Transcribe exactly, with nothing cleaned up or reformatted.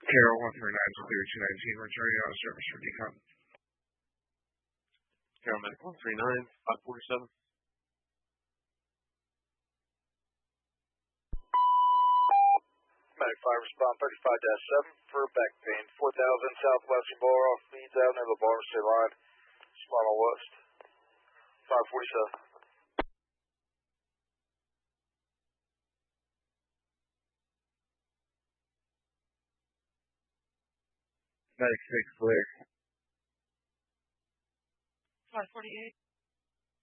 Carol one three nine clear two nineteen, returning out of service for decon. Carol Medic one three nine, five forty-seven. Medic five, respond thirty-five dash seven for back pain. four thousand Southwestern Bar off Meads Avenue, the Bar State Line, Spinal West, five forty-seven. Medic six clear. five forty-eight.